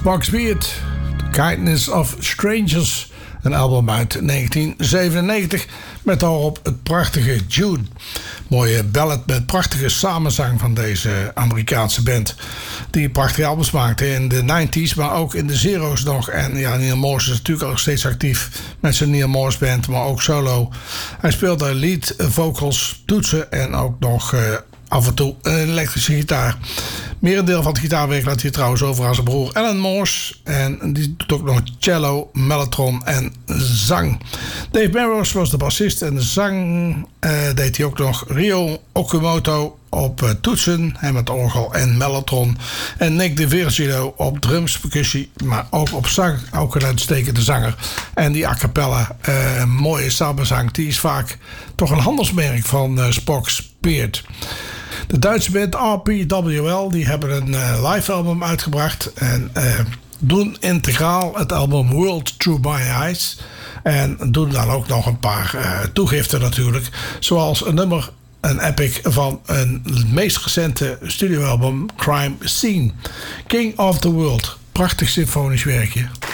Spock's Beard, The Kindness of Strangers. Een album uit 1997 met daarop het prachtige June. Mooie ballad met prachtige samenzang van deze Amerikaanse band. Die prachtige albums maakte in de 90s, maar ook in de zero's nog. En ja, Neal Morse is natuurlijk ook steeds actief met zijn Neal Morse Band, maar ook solo. Hij speelde lead vocals, toetsen en ook nog af en toe een elektrische gitaar. Merendeel van het gitaarwerk laat hij trouwens over aan zijn broer Alan Morse. En die doet ook nog cello, mellotron en zang. Dave Barrows was de bassist en de zang deed hij ook nog. Ryo Okumoto op toetsen, hij met orgel en mellotron. En Nick DeVirgilio op drums, percussie, maar ook op zang. Ook een uitstekende zanger. En die a cappella, mooie samenzang, die is vaak toch een handelsmerk van Spock's Beard. De Duitse band RPWL die hebben een live album uitgebracht en doen integraal het album World Through My Eyes. En doen dan ook nog een paar toegiften natuurlijk. Zoals een nummer, een epic van een meest recente studioalbum Crime Scene. King of the World. Prachtig symfonisch werkje.